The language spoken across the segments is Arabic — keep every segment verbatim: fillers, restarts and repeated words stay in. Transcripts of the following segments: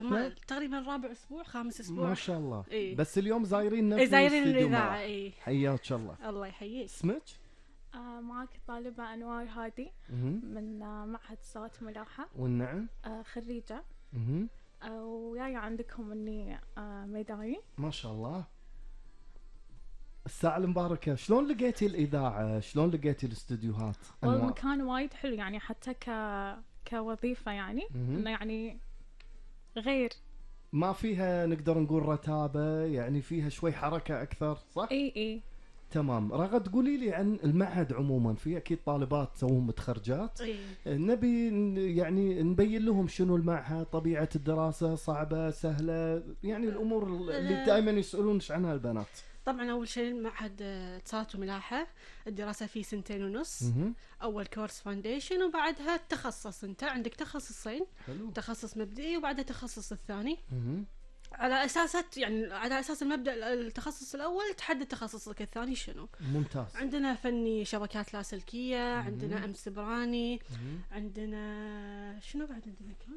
ما تقريبا رابع اسبوع خامس اسبوع ما شاء الله. إيه؟ بس اليوم زايريننا إيه في زايرين الاستديو الاذاعه. معك. اي حياك الله. الله يحييك. اسمك؟ آه معك طالبة أنوار هادي مهم. من آه معهد صوت ملاحة. والنعم. آه خريجة. مهم. آه وياي عندكم إني آه ميداني. ما شاء الله. الساعة المباركة، شلون لقيتي الإذاعة؟ شلون لقيتي الاستديوهات؟ أنواع. والمكان وايد حلو يعني حتى ك كوظيفة يعني مهم. إنه يعني غير. ما فيها نقدر نقول رتابة، يعني فيها شوي حركة أكثر، صح؟ إي إي. تمام. رغد قولي لي عن المعهد عموما، في أكيد طالبات توهم متخرجات. إيه؟ نبي ن- يعني نبين لهم شنو المعهد، طبيعة الدراسة، صعبة سهلة، يعني الأمور اللي دائما يسألونش عنها البنات. طبعا اول شيء المعهد آه، اتصالات وملاحه، الدراسه فيه سنتين ونص. مهم. اول كورس فاونديشن وبعدها التخصص. انت عندك تخصصين، حلو. تخصص مبدئي وبعدها التخصص الثاني. مهم. على اساسات يعني على اساس المبدا التخصص الاول تحدد تخصصك الثاني شنو. ممتاز. عندنا فني شبكات لاسلكيه، عندنا امن سبراني، مهم. عندنا شنو بعد عندنا كان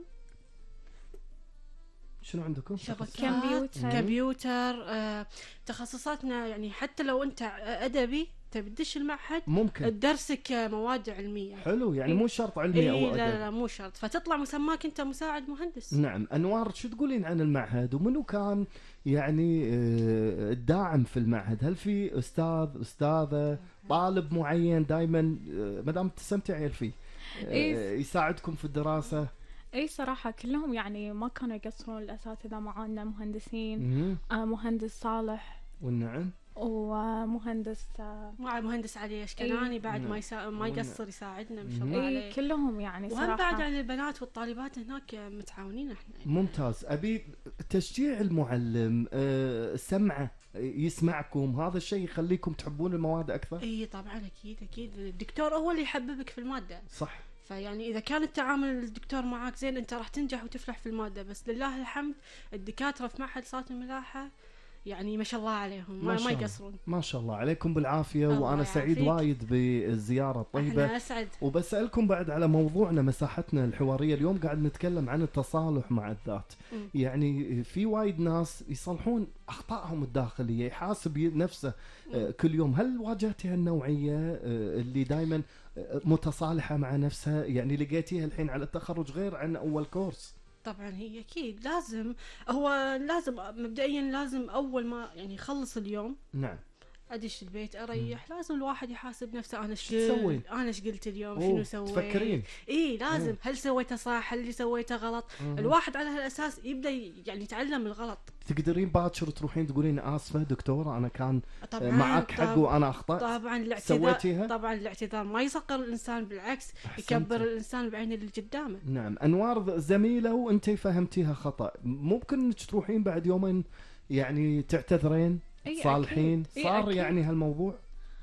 شنو عندكم؟ شبكات كمبيوتر. كمبيوتر. آه تخصصاتنا يعني حتى لو انت ادبي تبي تدش المعهد ممكن. تدرسك مواد علميه. حلو، يعني إيه. مو شرط علمي إيه او لا ادب. لا لا مو شرط، فتطلع مسماك انت مساعد مهندس. نعم. انوار، شو تقولين عن المعهد ومنو كان يعني آه، الداعم في المعهد؟ هل في استاذ استاذه طالب معين دائما ما دام تستمتعي فيه آه، إيه. يساعدكم في الدراسه؟ اي صراحة كلهم يعني ما كانوا يقصرون الأساتذة معانا، مهندسين. مهم. آه مهندس صالح والنعم. ومهندس آه مع المهندس علي اشكناني إيه. بعد نعم. ما يسا... ما يقصر يساعدنا ما شاء الله مهم. اي عليه. كلهم يعني وهم صراحة. بعد يعني البنات والطالبات هناك متعاونين احنا. ممتاز. ابي تشجيع المعلم، آه، سمعه يسمعكم، هذا الشيء يخليكم تحبون المواد اكثر. اي طبعا اكيد اكيد الدكتور هو اللي يحببك في الماده. صح. فيعني اذا كان التعامل الدكتور معاك زين انت راح تنجح وتفلح في الماده. بس لله الحمد الدكاتره في معهد صوت الملاحه يعني ما شاء الله عليهم، ما, ما شاء الله. يقصرون. ما شاء الله عليكم بالعافيه. الله وانا سعيد يعافيك. وايد بالزياره الطيبه. احنا اسعد. وبسألكم بعد على موضوعنا، مساحتنا الحوارية اليوم قاعد نتكلم عن التصالح مع الذات. مم. يعني في وايد ناس يصلحون أخطائهم الداخلية، يحاسب نفسه آه، كل يوم. هل واجهتي هالنوعية آه، اللي دايما آه، متصالحة مع نفسها؟ يعني لقيتيها الحين على التخرج غير عن أول كورس؟ طبعا هي اكيد لازم، هو لازم مبدئيا لازم اول ما يعني يخلص اليوم نعم. ادش البيت اريح. لازم الواحد يحاسب نفسه، انا ايش شو تسوين؟ قلت انا ايش قلت اليوم، أوه، شنو سويت. تفكرين؟ اي لازم مم. هل سويته صح، هل اللي سويته غلط. مم. الواحد على هالاساس يبدا يعني يتعلم الغلط. تقدرين باكر تروحين تقولين آسفة دكتورة أنا كان طبعا معك حق طب- وأنا أخطأت؟ طبعا الاعتذار سويتيها؟ طبعا الاعتذار ما يصقر الانسان، بالعكس أحسنتي. يكبر الانسان بعين اللي قدامه. نعم. انوار زميله وانت فهمتيها خطا، ممكن انك تروحين بعد يومين يعني تعتذرين إي صالحين؟ أكيد. إي صار أكيد. يعني هالموضوع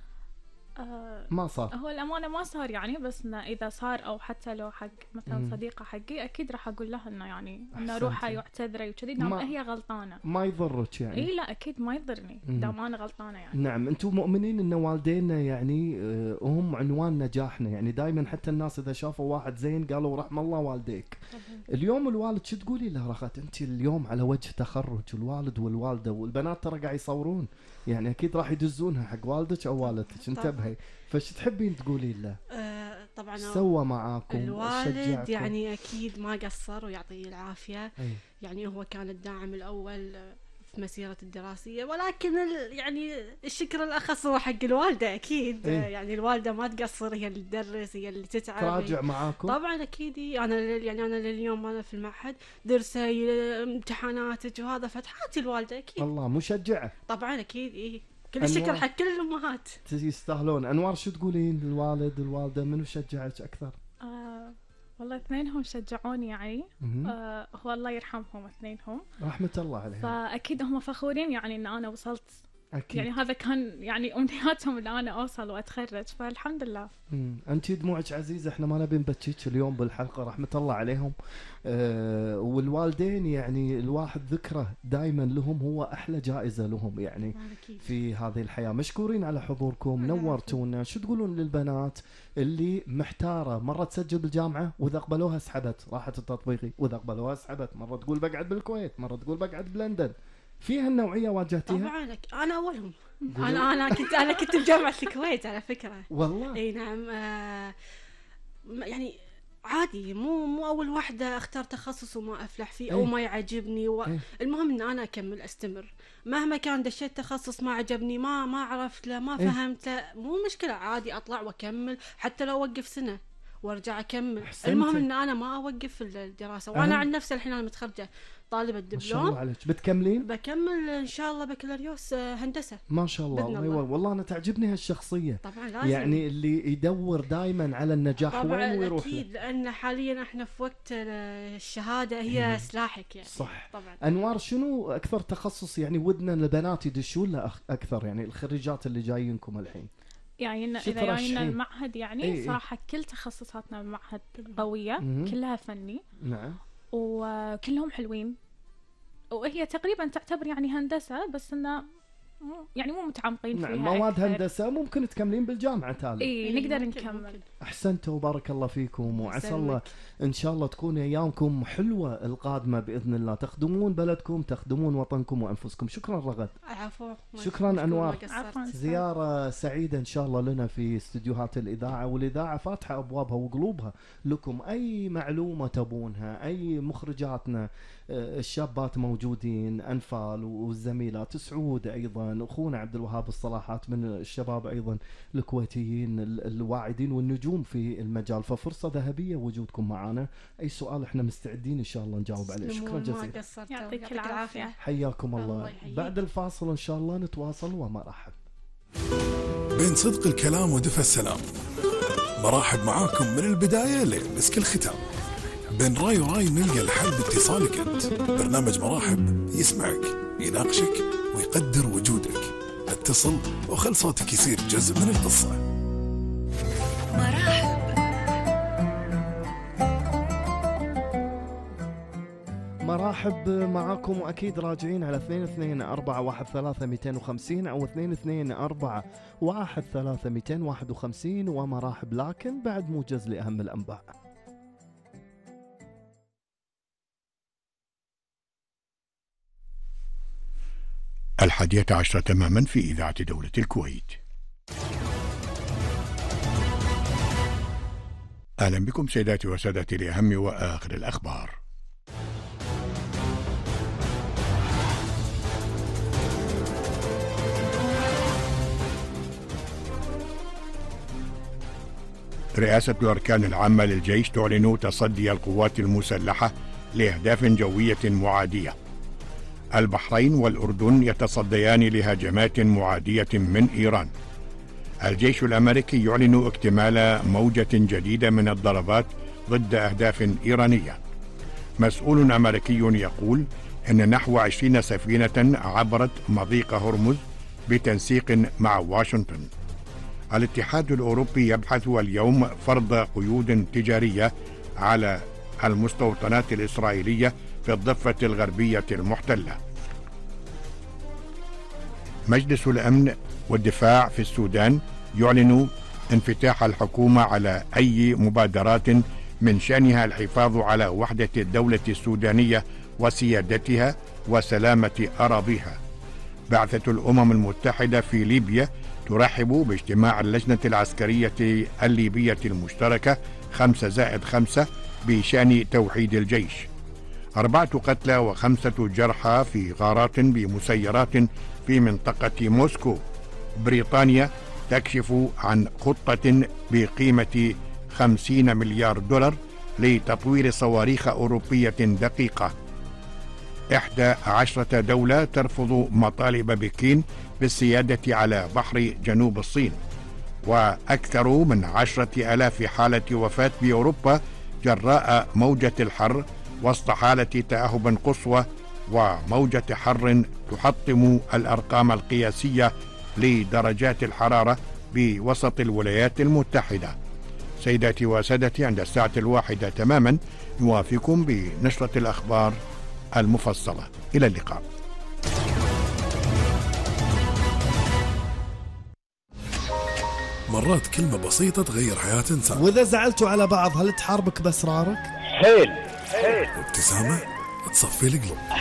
آه ما صار؟ هو الأمانة ما صار يعني، بس إنه إذا صار أو حتى لو حق مثلا مم. صديقة حقي أكيد راح أقول لها إنه يعني إنه أحسنتي. روحي واعتذري وكذي دام ما- هي غلطانة. ما يضرك يعني؟ إي لا أكيد ما يضرني مم. دام أنا غلطانة يعني. نعم. انتم مؤمنين ان والدينا يعني آه، هم عنوان نجاحنا، يعني دائما حتى الناس اذا شافوا واحد زين قالوا رحم الله والديك. اليوم الوالد شو تقولي له؟ رغد انت اليوم على وجه تخرج، الوالد والوالده والبنات ترى قاعد يصورون، يعني اكيد راح يدزونها حق والدك او والدتك، انتبهي. فش تحبين تقولي له؟ آه طبعا سوى معاكم؟ الوالد شجعكم؟ يعني اكيد ما قصر ويعطيه العافيه. أي. يعني هو كان الداعم الاول في مسيرة الدراسية، ولكن ال- يعني الشكر الأخص هو حق الوالدة أكيد. إيه. يعني الوالدة ما تقصر، هي اللي تدرس، هي اللي تتعب. تراجع معاكم؟ طبعا أكيد. أنا لل- يعني أنا لليوم أنا في المعهد درسي امتحاناتك وهذا فتحاتي الوالدة أكيد. الله مشجعة. طبعا أكيد. إيه كل أنواع. الشكر حق كل الأمهات. يستاهلون. انوار شو تقولين للوالد الوالدة، منو شجعك اكثر؟ آه والله اثنينهم شجعوني يعني. مهم. آه هو الله يرحمهم اثنينهم. رحمة الله عليهم. فأكيد هم فخورين يعني إن أنا وصلت أكيد. يعني هذا كان يعني أمنياتهم إن أنا أوصل وأتخرج، فالحمد لله. امم انت دموعك عزيزه، احنا ما نبي نبكيك اليوم بالحلقه، رحمه الله عليهم. أه والوالدين يعني الواحد ذكره دائما لهم هو احلى جائزه لهم يعني في هذه الحياه. مشكورين على حضوركم، نورتونا. شو تقولون للبنات اللي محتاره، مره تسجل بالجامعه واذا قبلوها سحبت راحت التطبيقي، واذا قبلوها سحبت، مره تقول بقعد بالكويت، مره تقول بقعد بلندن، في هالنوعيه واجهتيها؟ طبعا انا اولهم. انا انا كنت انا كنت بجامعه الكويت على فكره. والله اي نعم. آه يعني عادي، مو مو اول واحده اختار تخصص وما افلح فيه او إيه؟ ما يعجبني و... إيه؟ المهم ان انا اكمل استمر مهما كان. دشيت تخصص ما عجبني، ما ما عرفت له، ما إيه؟ فهمت له، مو مشكله، عادي اطلع واكمل حتى لو اوقف سنه وارجع اكمل. أحسنتي. المهم ان انا ما اوقف في الدراسه. وانا عن نفسي الحين انا متخرجه طالبه ما شاء دبلوم، الله عليك. بتكملين؟ بكمل ان شاء الله بكالوريوس هندسه. ما شاء الله. بإذن الله. الله. والله انا تعجبني هالشخصيه، طبعا لازم. يعني اللي يدور دائما على النجاح طبعا وين ويروح اكيد، له. لان حاليا احنا في وقت الشهاده هي سلاحك يعني. صح. طبعا. انوار، شنو اكثر تخصص يعني ودنا البنات يدشون له اكثر، يعني الخريجات اللي جايينكم الحين؟ يعني إن شو إذا جاينا ترشحين؟ المعهد يعني إيه إيه. صراحة كل تخصصاتنا بالمعهد قوية، مهم. كلها فني نعم. وكلهم حلوين، وهي تقريبا تعتبر يعني هندسة، بس إنه مو- يعني مو متعمقين فيها. نعم، مواد أكثر. هندسه ممكن تكملين بالجامعه تالي. إيه إيه، نقدر ممكن- نكمل. ممكن. احسنتوا وبارك الله فيكم، وعسى يسلمك. الله ان شاء الله تكون ايامكم حلوه القادمه باذن الله، تخدمون بلدكم، تخدمون وطنكم وانفسكم. شكرا رغد. العفو. ما- شكراً مشكور، أنوار. ما قصرت. عفواً. زيارة سعيدة إن شاء الله لنا في استديوهات الإذاعة، والإذاعة فاتحة أبوابها وقلوبها لكم. أي معلومة تبونها، أي مخرجاتنا آه، الشابات موجودين، أنفال والزميلات، سعود أيضا، أخونا عبد الوهاب الصلاحات من الشباب أيضا الكويتيين ال- الواعدين والنجوم في المجال، ففرصة ذهبية وجودكم معنا. أي سؤال إحنا مستعدين إن شاء الله نجاوب عليه. شكرا تسلمون، جزيلا. ما قصرتوا. يعطيك العافية. حياكم الله. الله يحييك. بعد الفاصل إن شاء الله نتواصل ومرحب. بين صدق الكلام ودفى السلام، مرحب معاكم من البداية لمسك الختام. بين راي وراي نلقى الحل باتصالك انت. برنامج مراحب يسمعك، يناقشك ويقدر وجودك. اتصل وخل صوتك يصير جزء من القصة. مراحب. مرحب معاكم، واكيد راجعين على اثنين اثنين أربعة واحد ثلاثة مئتين وخمسين او اثنين اثنين أربعة واحد ثلاثة مئتين وواحد وخمسين ومراحب، لكن بعد موجز لاهم الانباء. الحادية عشرة تماما في إذاعة دولة الكويت. أهلا بكم سيداتي وسادتي لأهم وآخر الأخبار. رئاسة الأركان العامة للجيش تعلن تصدي القوات المسلحة لأهداف جوية معادية. البحرين والأردن يتصديان لهجمات معادية من إيران. الجيش الأمريكي يعلن اكتمال موجة جديدة من الضربات ضد أهداف إيرانية. مسؤول أمريكي يقول إن نحو عشرين سفينة عبرت مضيق هرمز بتنسيق مع واشنطن. الاتحاد الأوروبي يبحث اليوم فرض قيود تجارية على المستوطنات الإسرائيلية في الضفة الغربية المحتلة. مجلس الأمن والدفاع في السودان يعلن انفتاح الحكومة على أي مبادرات من شأنها الحفاظ على وحدة الدولة السودانية وسيادتها وسلامة أراضيها. بعثة الأمم المتحدة في ليبيا ترحب باجتماع اللجنة العسكرية الليبية المشتركة خمسة زائد خمسة بشأن توحيد الجيش. أربعة قتلى وخمسة جرحى في غارات بمسيرات في منطقة موسكو. بريطانيا تكشف عن خطة بقيمة خمسين مليار دولار لتطوير صواريخ أوروبية دقيقة. إحدى عشرة دولة ترفض مطالب بكين بالسيادة على بحر جنوب الصين. وأكثر من عشرة آلاف حالة وفاة بأوروبا جراء موجة الحر وسط حالة تأهب قصوى وموجة حر تحطم الأرقام القياسية لدرجات الحرارة بوسط الولايات المتحدة. سيداتي وسادتي، عند الساعة الواحدة تماما نوافيكم بنشرة الأخبار المفصلة. إلى اللقاء. مرات كلمة بسيطة تغير حياة إنسان. وإذا زعلتوا على بعض هل تحاربك بأسرارك؟ حيل حيل وابتسامة تصفي القلوب.